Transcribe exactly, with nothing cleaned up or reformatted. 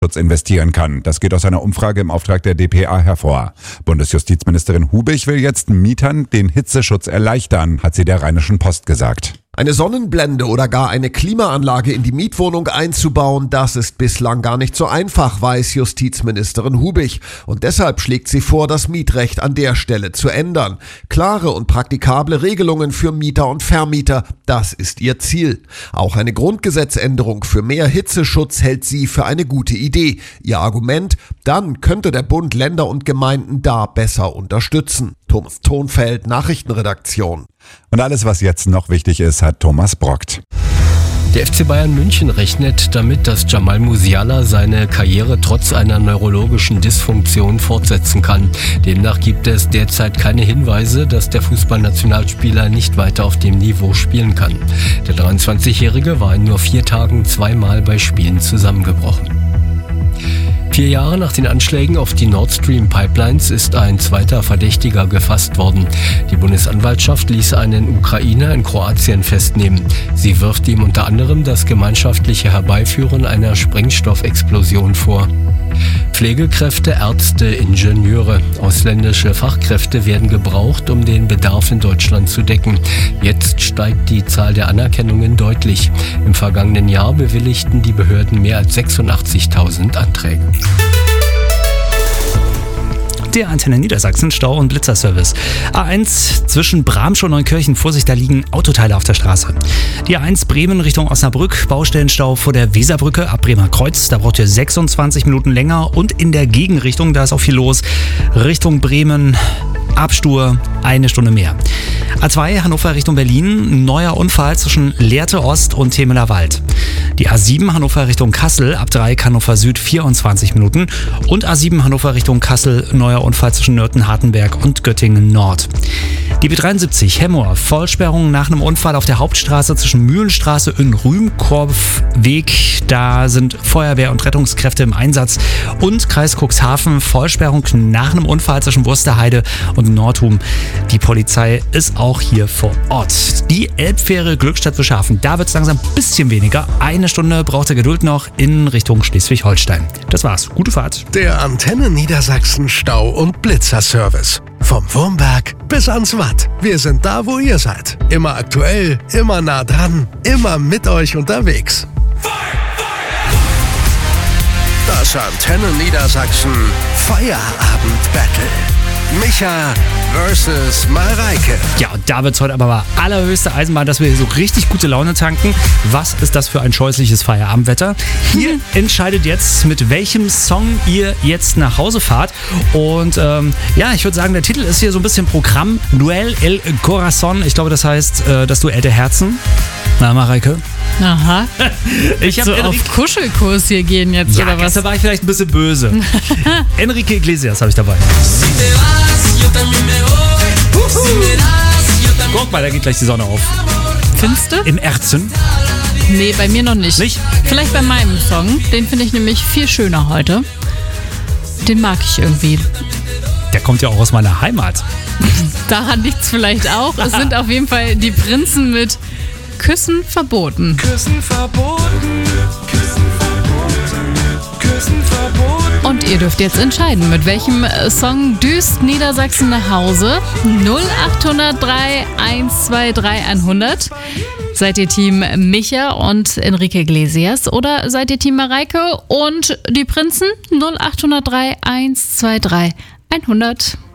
Schutz investieren kann. Das geht aus einer Umfrage im Auftrag der D P A hervor. Bundesjustizministerin Hubich will jetzt Mietern den Hitzeschutz erleichtern, hat sie der Rheinischen Post gesagt. Eine Sonnenblende oder gar eine Klimaanlage in die Mietwohnung einzubauen, das ist bislang gar nicht so einfach, weiß Justizministerin Hubich. Und deshalb schlägt sie vor, das Mietrecht an der Stelle zu ändern. Klare und praktikable Regelungen für Mieter und Vermieter, das ist ihr Ziel. Auch eine Grundgesetzänderung für mehr Hitzeschutz hält sie für eine gute Idee. Ihr Argument, dann könnte der Bund Länder und Gemeinden da besser unterstützen. Thomas Thonfeld, Nachrichtenredaktion. Und alles, was jetzt noch wichtig ist, hat Thomas Brockt. Der F C Bayern München rechnet damit, dass Jamal Musiala seine Karriere trotz einer neurologischen Dysfunktion fortsetzen kann. Demnach gibt es derzeit keine Hinweise, dass der Fußballnationalspieler nicht weiter auf dem Niveau spielen kann. Der dreiundzwanzigjährige war in nur vier Tagen zweimal bei Spielen zusammengebrochen. Vier Jahre nach den Anschlägen auf die Nord Stream Pipelines ist ein zweiter Verdächtiger gefasst worden. Die Bundesanwaltschaft ließ einen Ukrainer in Kroatien festnehmen. Sie wirft ihm unter anderem das gemeinschaftliche Herbeiführen einer Sprengstoffexplosion vor. Pflegekräfte, Ärzte, Ingenieure, ausländische Fachkräfte werden gebraucht, um den Bedarf in Deutschland zu decken. Jetzt steigt die Zahl der Anerkennungen deutlich. Im vergangenen Jahr bewilligten die Behörden mehr als sechsundachtzigtausend Anträge. Der Antenne Niedersachsen Stau- und Blitzerservice. A eins zwischen Bramsch und Neunkirchen. Vorsicht, da liegen Autoteile auf der Straße. Die A eins Bremen Richtung Osnabrück. Baustellenstau vor der Weserbrücke ab Bremer Kreuz. Da braucht ihr sechsundzwanzig Minuten länger. Und in der Gegenrichtung, da ist auch viel los. Richtung Bremen, Abstur, eine Stunde mehr. A zwei Hannover Richtung Berlin. Neuer Unfall zwischen Lehrte Ost und Temeler Wald. Die A sieben Hannover Richtung Kassel. Ab Dreieck Hannover Süd vierundzwanzig Minuten. Und A sieben Hannover Richtung Kassel. Neuer Unfall zwischen Nörten-Hartenberg und Göttingen Nord. Die B dreiundsiebzig Hemmoor, Vollsperrung nach einem Unfall auf der Hauptstraße zwischen Mühlenstraße und Rühmkorfweg. Da sind Feuerwehr und Rettungskräfte im Einsatz. Und Kreis Cuxhaven, Vollsperrung nach einem Unfall zwischen Wusterheide und Nordhum. Die Polizei ist auch hier vor Ort. Die Elbfähre Glückstadt-Wischhafen, da wird es langsam ein bisschen weniger. Eine Stunde braucht ihr Geduld noch in Richtung Schleswig-Holstein. Das war's. Gute Fahrt. Der Antenne Niedersachsen Stau- und Blitzerservice. Vom Wurmberg bis ans Watt. Wir sind da, wo ihr seid. Immer aktuell, immer nah dran, immer mit euch unterwegs. Das Antenne Niedersachsen Feierabend-Battle. Micha versus Mareike. Ja, und da wird es heute aber mal allerhöchste Eisenbahn, dass wir hier so richtig gute Laune tanken. Was ist das für ein scheußliches Feierabendwetter? Ihr entscheidet jetzt, mit welchem Song ihr jetzt nach Hause fahrt. Und ähm, ja, ich würde sagen, der Titel ist hier so ein bisschen Programm. Duel El Corazon. Ich glaube, das heißt äh, das Duell der Herzen. Na, Mareike? Aha. Ich habe so auf Kuschelkurs hier gehen jetzt, ja, oder was? Da war ich vielleicht ein bisschen böse. Enrique Iglesias habe ich dabei. Guck mal, da geht gleich die Sonne auf. Findest du? In Erzen? Nee, bei mir noch nicht. Nicht? Vielleicht bei meinem Song. Den finde ich nämlich viel schöner heute. Den mag ich irgendwie. Der kommt ja auch aus meiner Heimat. Daran liegt es vielleicht auch. Es sind auf jeden Fall die Prinzen mit Küssen verboten. Küssen verboten. Küssen verboten. Küssen verboten. Und ihr dürft jetzt entscheiden, mit welchem Song düst Niedersachsen nach Hause. null acht null drei eins zwei drei hundert. Seid ihr Team Micha und Enrique Iglesias oder seid ihr Team Mareike und die Prinzen? null acht null drei eins zwei drei hundert.